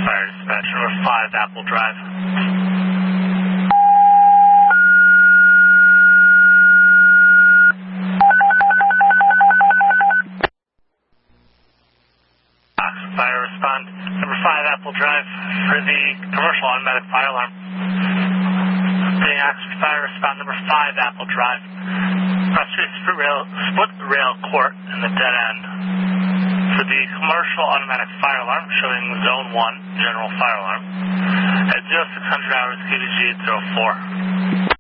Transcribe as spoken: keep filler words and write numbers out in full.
Fire dispatch, number five, Apple Drive. Fire respond, number five, Apple Drive, for the commercial automatic fire alarm. Being asked fire respond, number five, Apple Drive. Cross street split rail, split rail court in the dead end. For the commercial automatic fire alarm, showing zone one, general fire alarm, at zero six hundred hours, K V G eight zero four.